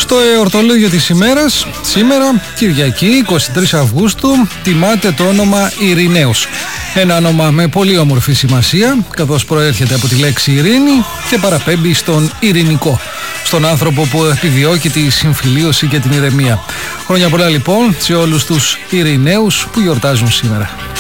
Στο εορτολόγιο της ημέρας, σήμερα, Κυριακή, 23 Αυγούστου, τιμάται το όνομα Ειρηναίος. Ένα όνομα με πολύ όμορφη σημασία, καθώς προέρχεται από τη λέξη ειρήνη και παραπέμπει στον ειρηνικό, στον άνθρωπο που επιδιώκει τη συμφιλίωση και την ηρεμία. Χρόνια πολλά λοιπόν σε όλους τους Ειρηναίους που γιορτάζουν σήμερα.